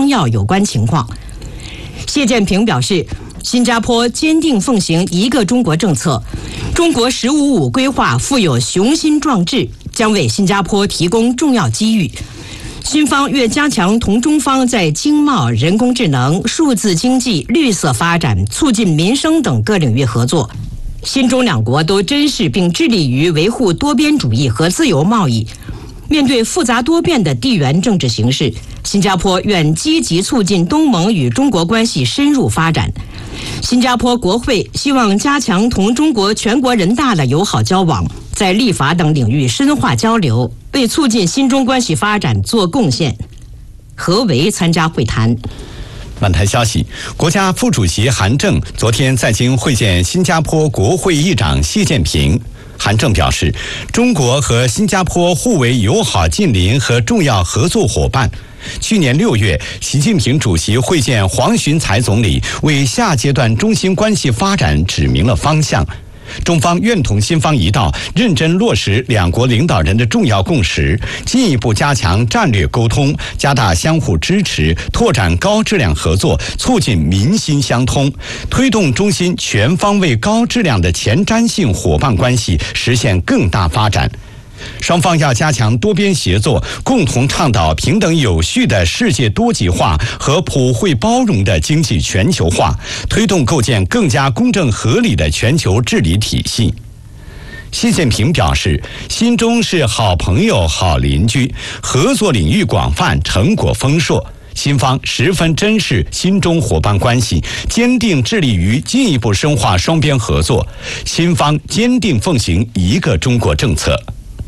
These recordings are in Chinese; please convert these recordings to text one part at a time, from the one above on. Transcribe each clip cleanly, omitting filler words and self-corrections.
纲要有关情况。谢建平表示，新加坡坚定奉行一个中国政策，中国“15+5”规划富有雄心壮志，将为新加坡提供重要机遇。新方越加强同中方在经贸、人工智能、数字经济、绿色发展、促进民生等各领域合作。新中两国都珍视并致力于维护多边主义和自由贸易。面对复杂多变的地缘政治形势，新加坡愿积极促进东盟与中国关系深入发展。新加坡国会希望加强同中国全国人大的友好交往，在立法等领域深化交流，为促进新中关系发展做贡献。何为参加会谈。 晚台消息，国家副主席韩正昨天在京会见新加坡国会议长谢建平。韩正表示，中国和新加坡互为友好近邻和重要合作伙伴。去年6月，习近平主席会见黄循财总理，为下阶段中新关系发展指明了方向。中方愿同新方一道，认真落实两国领导人的重要共识，进一步加强战略沟通，加大相互支持，拓展高质量合作，促进民心相通，推动中新全方位高质量的前瞻性伙伴关系实现更大发展。双方要加强多边协作，共同倡导平等有序的世界多极化和普惠包容的经济全球化，推动构建更加公正合理的全球治理体系。习近平表示，新中是好朋友、好邻居，合作领域广泛，成果丰硕。新方十分珍视新中伙伴关系，坚定致力于进一步深化双边合作。新方坚定奉行一个中国政策。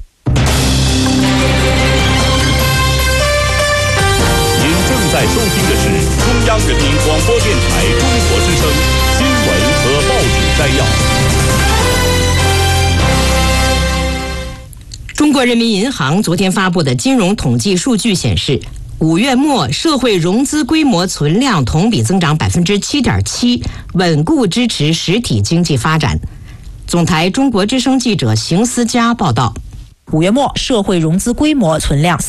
在收听的是中央人民广播电台中国之声新闻和报纸摘要。 中国人民银行昨天发布的金融统计数据显示，5月末社会融资规模存量同比增长 7.7%， 稳固支持实体经济发展。总台中国之声记者邢思佳报道。 5月末，社会融资规模存量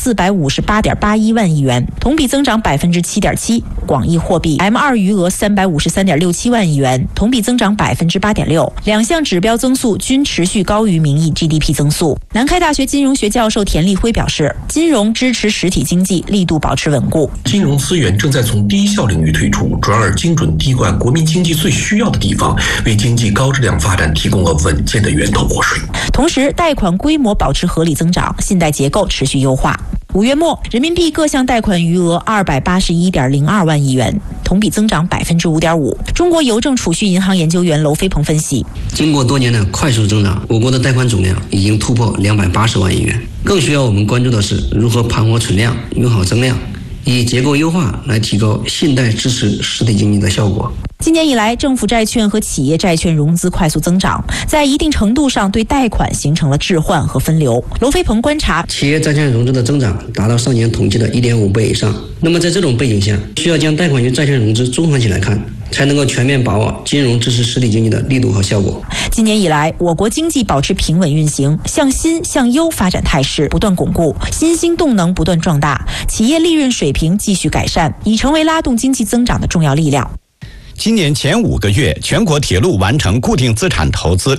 458.81万亿元，同比增长 7.7%。广义货币 M2 余额353.67万亿元，同比增长 8.6%。两项指标增速均持续高于名义 GDP 增速。南开大学金融学教授田立辉表示，金融支持实体经济力度保持稳固。 金融资源正在从低效领域退出，转而精准滴灌国民经济最需要的地方，为经济高质量发展提供了稳健的源头活水。 同时，贷款规模保持合理增长，信贷结构持续优化。5月末，人民币各项贷款余额281.02万亿元，同比增长 5.5%。中国邮政储蓄银行研究员娄飞鹏分析， 经过多年的快速增长，我国的贷款总量已经突破280万亿元。更需要我们关注的是如何盘活存量，用好增量，以结构优化来提高信贷支持实体经济的效果。 今年以来，政府债券和企业债券融资快速增长，在一定程度上对贷款形成了置换和分流。娄飞鹏观察， 企业债券融资的增长达到上年统计的 1.5 倍以上。那么在这种背景下，需要将贷款与债券融资综合起来看，才能够全面把握金融支持实体经济的力度和效果。 今年以来，我国经济保持平稳运行，向新向优发展态势不断巩固，新兴动能不断壮大，企业利润水平继续改善，已成为拉动经济增长的重要力量。 今年前5个月，全国铁路完成固定资产投资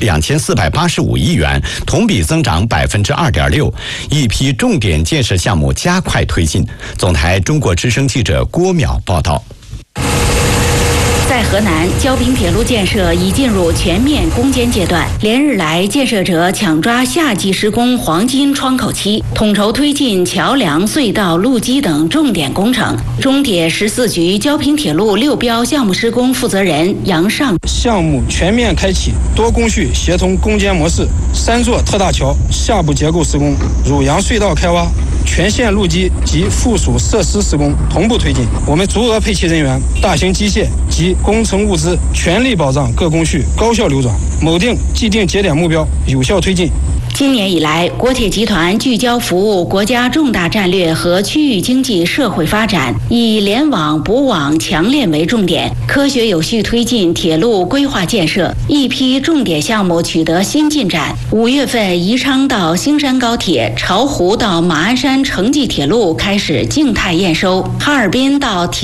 2485亿元，同比增长 2.6%， 一批重点建设项目加快推进。总台中国之声记者郭淼报道。 在河南，胶滨铁路建设已进入全面攻坚阶段。连日来，建设者抢抓夏季施工黄金窗口期，统筹推进桥梁、隧道、路基等重点工程。中铁14局胶滨铁路6标项目施工负责人杨尚， 项目全面开启多工序协同攻坚模式，3座特大桥下部结构施工，汝阳隧道开挖，全线路基及附属设施施工同步推进。我们足额配齐人员、大型机械及工程物资，全力保障各工序高效流转，锚定既定节点目标，有效推进。 今年以来，国铁集团聚焦服务国家重大战略和区域经济社会发展，以联网、补网、强链为重点，科学有序推进铁路规划建设。一批重点项目取得新进展。5月份，宜昌到兴山高铁、巢湖到马鞍山城际铁路开始静态验收，哈尔滨到